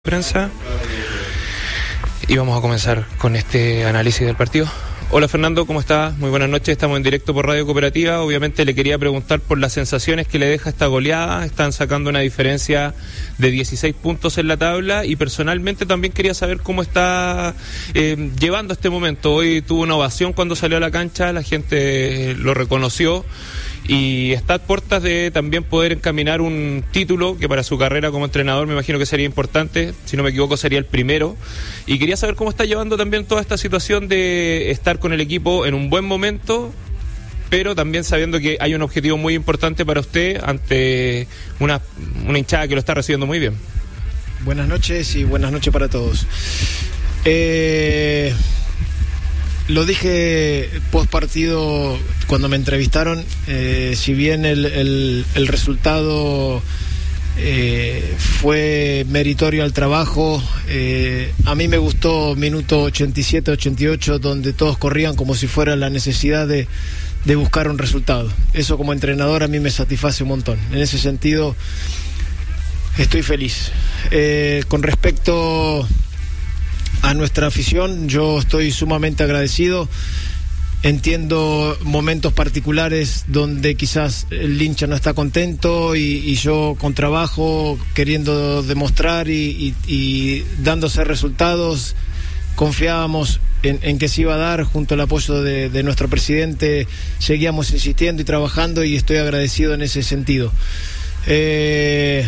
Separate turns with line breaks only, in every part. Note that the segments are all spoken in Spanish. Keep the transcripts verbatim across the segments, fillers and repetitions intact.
Prensa y vamos a comenzar con este análisis del partido. Hola Fernando, ¿cómo estás? Muy buenas noches, estamos en directo por Radio Cooperativa. Obviamente le quería preguntar por las sensaciones que le deja esta goleada. Están sacando una diferencia de dieciséis puntos en la tabla y personalmente también quería saber cómo está eh, llevando este momento. Hoy tuvo una ovación cuando salió a la cancha, la gente lo reconoció y está a puertas de también poder encaminar un título que para su carrera como entrenador me imagino que sería importante, si no me equivoco sería el primero, y quería saber cómo está llevando también toda esta situación de estar con el equipo en un buen momento, pero también sabiendo que hay un objetivo muy importante para usted ante una, una hinchada que lo está recibiendo muy bien.
Buenas noches y buenas noches para todos. Eh... Lo dije post partido cuando me entrevistaron, eh, si bien el, el, el resultado eh, fue meritorio al trabajo, eh, a mí me gustó minuto ochenta y siete, ochenta y ocho, donde todos corrían como si fuera la necesidad de, de buscar un resultado. Eso como entrenador a mí me satisface un montón. En ese sentido estoy feliz. Eh, con respecto a nuestra afición, yo estoy sumamente agradecido. Entiendo momentos particulares donde quizás el hincha no está contento y, y yo con trabajo, queriendo demostrar y, y, y dándose resultados, confiábamos en, en que se iba a dar. Junto al apoyo de, de nuestro presidente seguíamos insistiendo y trabajando y estoy agradecido en ese sentido. Eh,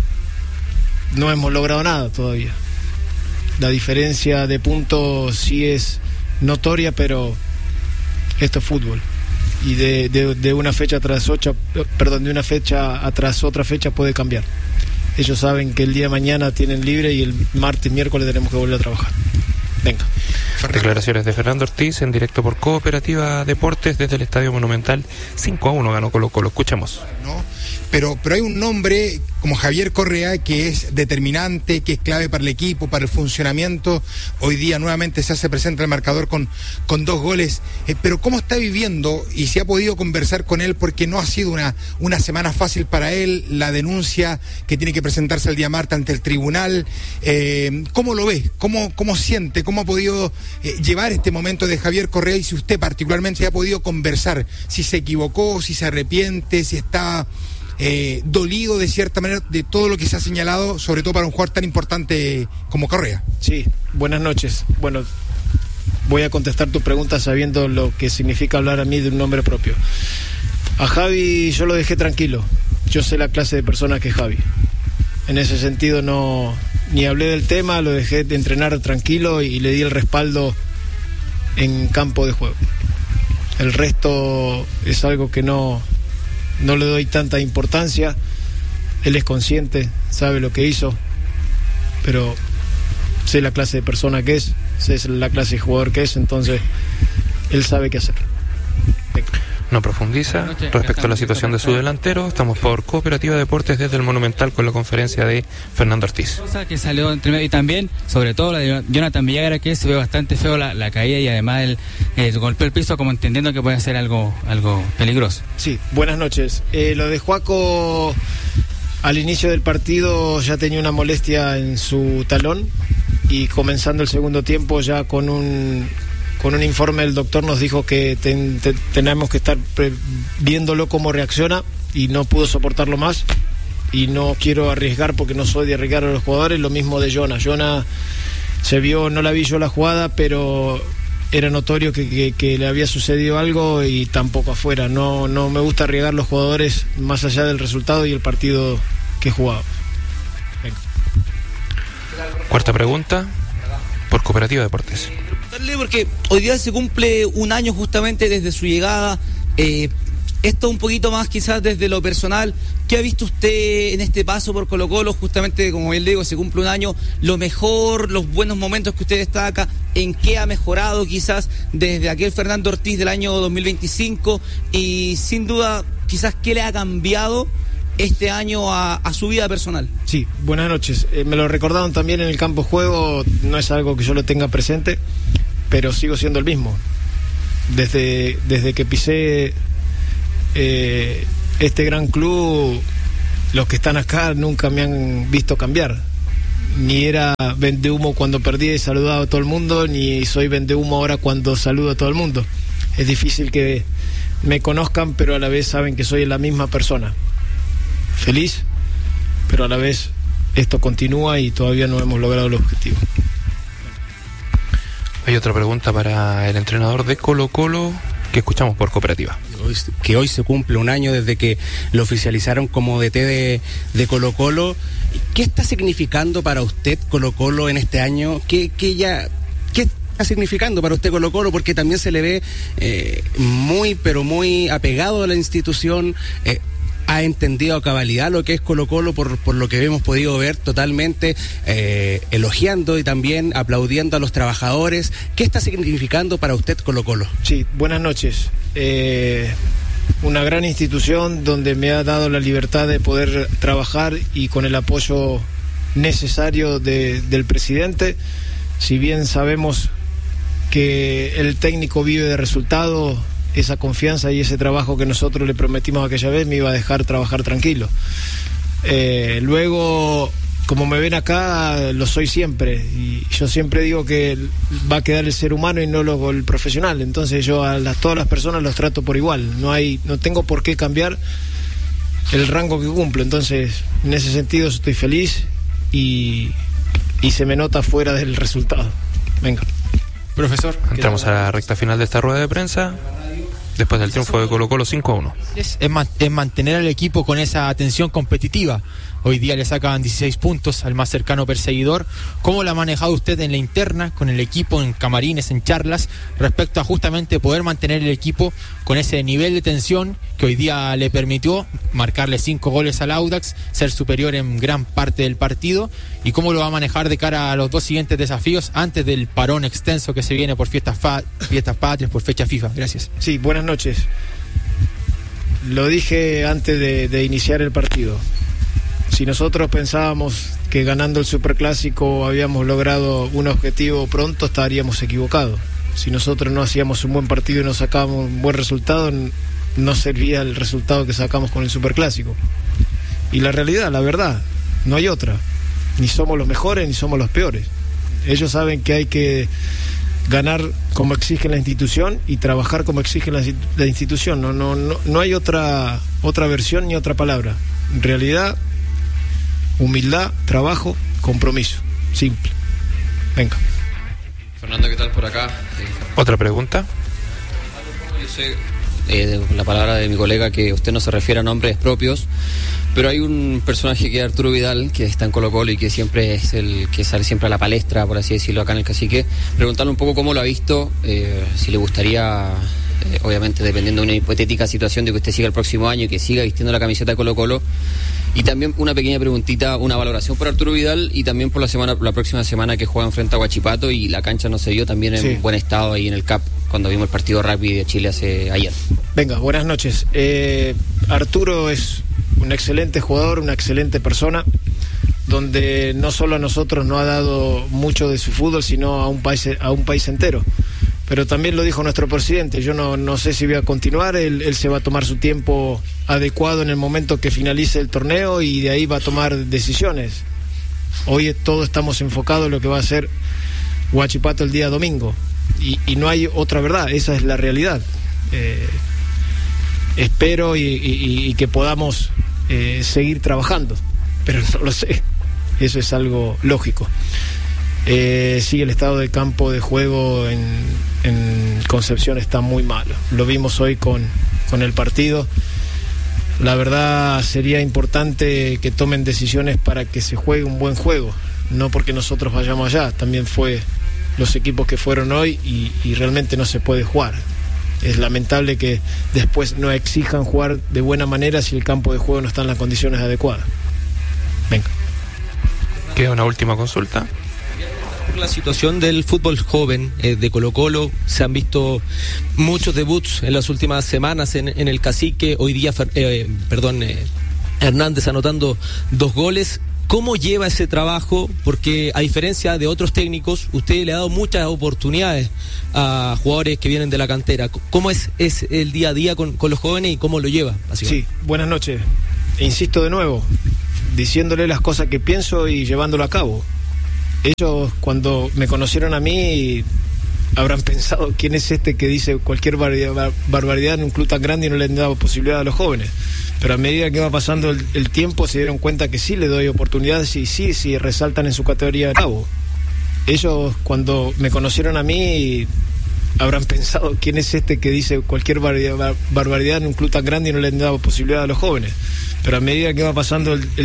no hemos logrado nada todavía. La diferencia de puntos sí es notoria, pero esto es fútbol. Y de, de, de una fecha tras ocho, perdón, de una fecha tras otra fecha puede cambiar. Ellos saben que el día de mañana tienen libre y el martes, miércoles tenemos que volver a trabajar. Venga.
Declaraciones de Fernando Ortiz en directo por Cooperativa Deportes desde el Estadio Monumental. cinco a uno ganó Colo-Colo. Escuchamos.
¿No? Pero, pero hay un nombre como Javier Correa que es determinante, que es clave para el equipo, para el funcionamiento. Hoy día nuevamente se hace presente el marcador con, con dos goles. Eh, pero ¿cómo está viviendo y si ha podido conversar con él? Porque no ha sido una, una semana fácil para él. La denuncia que tiene que presentarse el día martes ante el tribunal. Eh, ¿Cómo lo ve? ¿Cómo, cómo siente? ¿Cómo ha podido eh, llevar este momento de Javier Correa? Y si usted particularmente ha podido conversar, si se equivocó, si se arrepiente, si está Eh, dolido de cierta manera de todo lo que se ha señalado, sobre todo para un jugador tan importante como Correa.
Sí, buenas noches. Bueno, voy a contestar tu pregunta sabiendo lo que significa hablar a mí de un nombre propio. A Javi yo lo dejé tranquilo. Yo sé la clase de persona que es Javi. En ese sentido no ni hablé del tema, lo dejé de entrenar tranquilo y le di el respaldo en campo de juego. El resto es algo que no No le doy tanta importancia. Él es consciente, sabe lo que hizo, pero sé la clase de persona que es, sé la clase de jugador que es, entonces él sabe qué hacer.
No profundiza respecto a la situación de su delantero. Estamos por Cooperativa Deportes desde el Monumental con la conferencia de Fernando Ortiz.
Cosa que salió entre medio y también, sobre todo la de Jonathan Villagra, que se ve bastante feo la, la caída y además el, el golpeó el piso como entendiendo que puede ser algo, algo peligroso.
Sí, buenas noches. Eh, lo de Joaco al inicio del partido ya tenía una molestia en su talón y comenzando el segundo tiempo ya con un... Con un informe del doctor nos dijo que ten, ten, tenemos que estar pre- viéndolo cómo reacciona y no pudo soportarlo más y no quiero arriesgar porque no soy de arriesgar a los jugadores. Lo mismo de Jonah. Jonah se vio, no la vi yo la jugada, pero era notorio que, que, que le había sucedido algo y tampoco afuera. No, no me gusta arriesgar a los jugadores más allá del resultado y el partido que jugaba. Venga.
Cuarta pregunta por Cooperativa Deportes.
Porque hoy día se cumple un año justamente desde su llegada. Eh, esto un poquito más quizás desde lo personal. ¿Qué ha visto usted en este paso por Colo-Colo? Justamente, como bien le digo, se cumple un año. Lo mejor, los buenos momentos que usted destaca, ¿en qué ha mejorado quizás desde aquel Fernando Ortiz del año dos mil veinticinco? Y sin duda, quizás, ¿qué le ha cambiado este año a, a su vida personal?
Sí, buenas noches. Eh, me lo recordaron también en el campo de juego. No es algo que yo lo tenga presente, pero sigo siendo el mismo. Desde, desde que pisé eh, este gran club, los que están acá nunca me han visto cambiar. ni era vendehumo cuando perdí y saludaba a todo el mundo, ni soy vendehumo ahora cuando saludo a todo el mundo. Es difícil que me conozcan, pero a la vez saben que soy la misma persona. Feliz, pero a la vez esto continúa y todavía no hemos logrado el objetivo.
Hay otra pregunta para el entrenador de Colo-Colo que escuchamos por Cooperativa.
Que hoy se cumple un año desde que lo oficializaron como D T de, de Colo-Colo. ¿Qué está significando para usted Colo-Colo en este año? ¿Qué, qué ya, qué está significando para usted Colo-Colo? Porque también se le ve eh, muy, pero muy apegado a la institución. Eh, ha entendido a cabalidad lo que es Colo-Colo por, por lo que hemos podido ver totalmente, eh, elogiando y también aplaudiendo a los trabajadores. ¿Qué está significando para usted Colo-Colo?
Sí, buenas noches. Eh, una gran institución donde me ha dado la libertad de poder trabajar y con el apoyo necesario de, del presidente. Si bien sabemos que el técnico vive de resultados, esa confianza y ese trabajo que nosotros le prometimos aquella vez me iba a dejar trabajar tranquilo. Eh, luego, como me ven acá, lo soy siempre, y yo siempre digo que va a quedar el ser humano y no luego el profesional. Entonces yo a las, todas las personas los trato por igual, no hay, no tengo por qué cambiar el rango que cumplo. Entonces en ese sentido estoy feliz y, y se me nota fuera del resultado. Venga,
profesor, entramos a la recta final de esta rueda de prensa después del triunfo de Colo-Colo cinco a uno.
Es, es, man, es mantener al equipo con esa atención competitiva. Hoy día le sacan dieciséis puntos al más cercano perseguidor. ¿Cómo lo ha manejado usted en la interna, con el equipo, en camarines, en charlas, respecto a justamente poder mantener el equipo con ese nivel de tensión que hoy día le permitió marcarle cinco goles al Audax, ser superior en gran parte del partido? ¿Y cómo lo va a manejar de cara a los dos siguientes desafíos antes del parón extenso que se viene por fiestas, fa- fiestas patrias, por fecha FIFA? Gracias.
Sí, buenas noches. Lo dije antes de, de iniciar el partido. Si nosotros pensábamos que ganando el Superclásico habíamos logrado un objetivo pronto, estaríamos equivocados. Si nosotros no hacíamos un buen partido y no sacábamos un buen resultado, no servía el resultado que sacamos con el Superclásico. Y la realidad, la verdad, no hay otra. Ni somos los mejores ni somos los peores. Ellos saben que hay que ganar como exige la institución y trabajar como exige la, la institución. No, no, no, no hay otra, otra versión ni otra palabra. En realidad, humildad, trabajo, compromiso. Simple. Venga.
Fernando, ¿qué tal por acá? Eh,
¿Otra pregunta?
Yo sé, eh, la palabra de mi colega, que usted no se refiere a nombres propios, pero hay un personaje que es Arturo Vidal, que está en Colo-Colo y que siempre es el que sale siempre a la palestra, por así decirlo, acá en el Cacique. Preguntarle un poco cómo lo ha visto, eh, si le gustaría, eh, obviamente dependiendo de una hipotética situación de que usted siga el próximo año y que siga vistiendo la camiseta de Colo-Colo. Y también una pequeña preguntita, una valoración por Arturo Vidal y también por la semana, la próxima semana que juegan frente a Huachipato, y la cancha no se dio también en sí. buen estado ahí en el C A P cuando vimos el partido rugby de Chile hace ayer.
Venga, buenas noches. Eh, Arturo es un excelente jugador, una excelente persona, donde no solo a nosotros nos ha dado mucho de su fútbol, sino a un país, a un país entero. Pero también lo dijo nuestro presidente, yo no, no sé si voy a continuar, él, él se va a tomar su tiempo adecuado en el momento que finalice el torneo y de ahí va a tomar decisiones. Hoy todos estamos enfocados en lo que va a ser Huachipato el día domingo y, y no hay otra verdad, esa es la realidad. Eh, espero y, y, y que podamos eh, seguir trabajando, pero no lo sé, eso es algo lógico. Eh, sí, el estado de campo de juego en, en Concepción está muy malo. Lo vimos hoy con, con el partido. La verdad sería importante que tomen decisiones para que se juegue un buen juego, no porque nosotros vayamos allá. También fue los equipos que fueron hoy y, y realmente no se puede jugar. Es lamentable que después no exijan jugar de buena manera si el campo de juego no está en las condiciones adecuadas. Venga.
Queda una última consulta.
La situación del fútbol joven eh, de Colo-Colo, se han visto muchos debuts en las últimas semanas en, en el Cacique. Hoy día, eh, perdón, eh, Hernández anotando dos goles. ¿Cómo lleva ese trabajo? Porque a diferencia de otros técnicos, usted le ha dado muchas oportunidades a jugadores que vienen de la cantera. ¿Cómo es, es el día a día con, con los jóvenes y cómo lo lleva?
Sí, buenas noches. Insisto de nuevo, diciéndole las cosas que pienso y llevándolo a cabo. Ellos cuando me conocieron a mí habrán pensado quién es este que dice cualquier barbaridad, barbaridad en un club tan grande y no le han dado posibilidad a los jóvenes. Pero a medida que va pasando el, el tiempo se dieron cuenta que sí le doy oportunidades y sí, sí resaltan en su categoría de cabo. Ellos cuando me conocieron a mí habrán pensado quién es este que dice cualquier barbaridad, barbaridad en un club tan grande y no le han dado posibilidad a los jóvenes. Pero a medida que va pasando el, el